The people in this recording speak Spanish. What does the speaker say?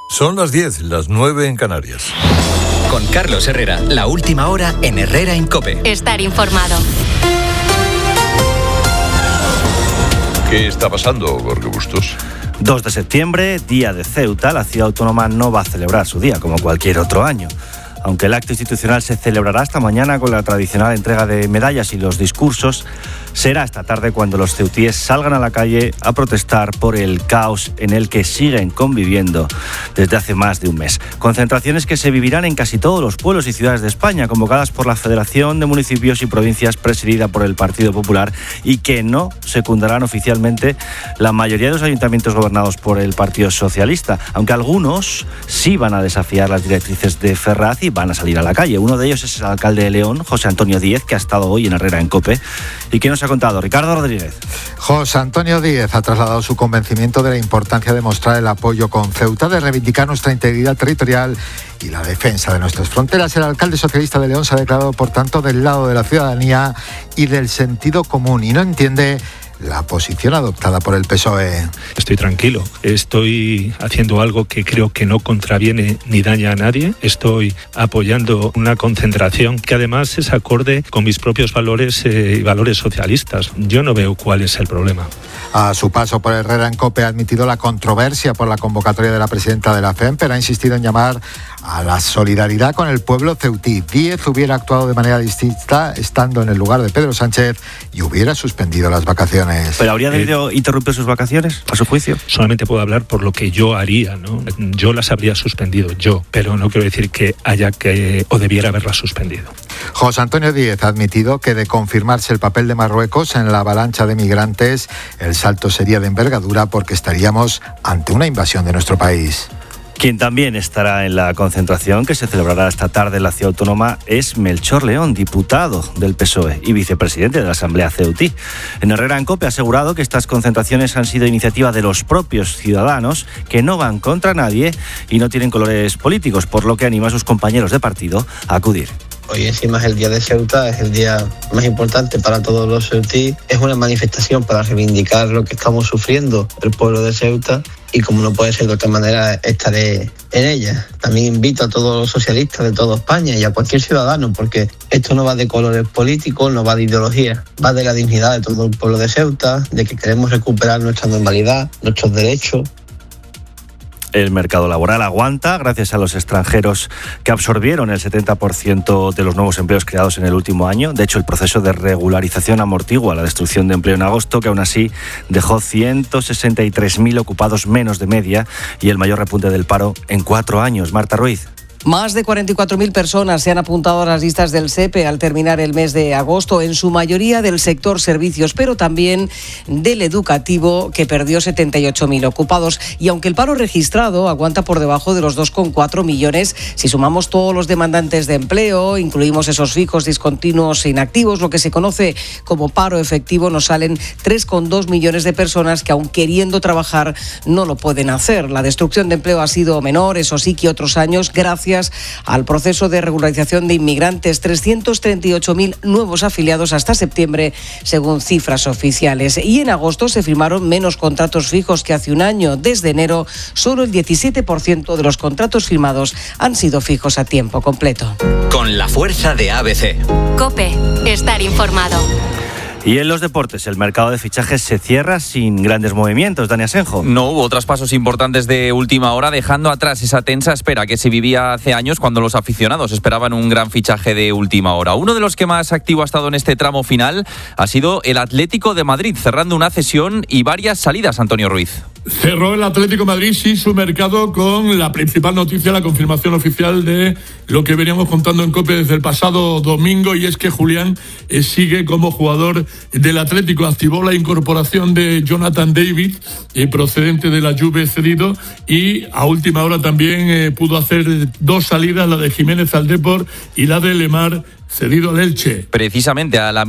Son las 10, las 9 en Canarias. Con Carlos Herrera, la última hora en Herrera en COPE. Estar informado. ¿Qué está pasando, Jorge Bustos? 2 de septiembre, día de Ceuta. La ciudad autónoma no va a celebrar su día como cualquier otro año. Aunque el acto institucional se celebrará esta mañana con la tradicional entrega de medallas y los discursos, será esta tarde cuando los ceutíes salgan a la calle a protestar por el caos en el que siguen conviviendo desde hace más de un mes. Concentraciones que se vivirán en casi todos los pueblos y ciudades de España, convocadas por la Federación de Municipios y Provincias presidida por el Partido Popular, y que no secundarán oficialmente la mayoría de los ayuntamientos gobernados por el Partido Socialista, aunque algunos sí van a desafiar las directrices de Ferraz y van a salir a la calle. Uno de ellos es el alcalde de León, José Antonio Díez, que ha estado hoy en Herrera en COPE y que nos ha contado Ricardo Rodríguez. José Antonio Díez ha trasladado su convencimiento de la importancia de mostrar el apoyo con Ceuta, de reivindicar nuestra integridad territorial y la defensa de nuestras fronteras. El alcalde socialista de León se ha declarado, por tanto, del lado de la ciudadanía y del sentido común, y no entiende la posición adoptada por el PSOE. Estoy tranquilo, estoy haciendo algo que creo que no contraviene ni daña a nadie, estoy apoyando una concentración que además es acorde con mis propios valores y valores socialistas. Yo no veo cuál es el problema. A su paso por Herrera en COPE ha admitido la controversia por la convocatoria de la presidenta de la FEM, pero ha insistido en llamar a la solidaridad con el pueblo ceutí. Díez hubiera actuado de manera distinta estando en el lugar de Pedro Sánchez y hubiera suspendido las vacaciones. ¿Pero habría debido interrumpir sus vacaciones, a su juicio? Solamente puedo hablar por lo que yo haría, ¿no? Yo las habría suspendido, pero no quiero decir que haya que o debiera haberlas suspendido. José Antonio Díez ha admitido que de confirmarse el papel de Marruecos en la avalancha de migrantes, el salto sería de envergadura porque estaríamos ante una invasión de nuestro país. Quien también estará en la concentración que se celebrará esta tarde en la ciudad autónoma es Melchor León, diputado del PSOE y vicepresidente de la Asamblea ceutí. En Herrera en COPE ha asegurado que estas concentraciones han sido iniciativa de los propios ciudadanos, que no van contra nadie y no tienen colores políticos, por lo que anima a sus compañeros de partido a acudir. Hoy encima es el día de Ceuta, es el día más importante para todos los ceutíes. Es una manifestación para reivindicar lo que estamos sufriendo el pueblo de Ceuta, y como no puede ser de otra manera, estaré en ella. También invito a todos los socialistas de toda España y a cualquier ciudadano, porque esto no va de colores políticos, no va de ideología, va de la dignidad de todo el pueblo de Ceuta, de que queremos recuperar nuestra normalidad, nuestros derechos. El mercado laboral aguanta gracias a los extranjeros que absorbieron el 70% de los nuevos empleos creados en el último año. De hecho, el proceso de regularización amortigua la destrucción de empleo en agosto, que aún así dejó 163.000 ocupados menos de media y el mayor repunte del paro en 4 años. Marta Ruiz. Más de 44.000 personas se han apuntado a las listas del SEPE al terminar el mes de agosto, en su mayoría del sector servicios, pero también del educativo, que perdió 78.000 ocupados. Y aunque el paro registrado aguanta por debajo de los 2,4 millones, si sumamos todos los demandantes de empleo, incluimos esos fijos, discontinuos e inactivos, lo que se conoce como paro efectivo, nos salen 3,2 millones de personas que, aun queriendo trabajar, no lo pueden hacer. La destrucción de empleo ha sido menor, eso sí, que otros años, gracias al proceso de regularización de inmigrantes. 338.000 nuevos afiliados hasta septiembre, según cifras oficiales. Y en agosto se firmaron menos contratos fijos que hace un año. Desde enero, solo el 17% de los contratos firmados han sido fijos a tiempo completo. Con la fuerza de ABC. COPE, estar informado. Y en los deportes, el mercado de fichajes se cierra sin grandes movimientos. Dani Asenjo. No hubo traspasos importantes de última hora, dejando atrás esa tensa espera que se vivía hace años cuando los aficionados esperaban un gran fichaje de última hora. Uno de los que más activo ha estado en este tramo final ha sido el Atlético de Madrid, cerrando una cesión y varias salidas, Antonio Ruiz. Cerró el Atlético de Madrid, sí, su mercado con la principal noticia, la confirmación oficial de lo que veníamos contando en COPE desde el pasado domingo, y es que Julián sigue como jugador del Atlético. Activó la incorporación de Jonathan David, procedente de la Juve cedido, y a última hora también pudo hacer 2 salidas, la de Jiménez al Depor y la de Lemar cedido al Elche. Precisamente a la